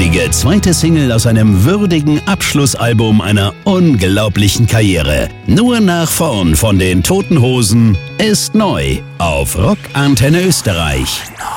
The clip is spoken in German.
großartige zweite Single aus einem würdigen Abschlussalbum einer unglaublichen Karriere. Nur nach vorn von den Toten Hosen ist neu auf Rock Antenne Österreich.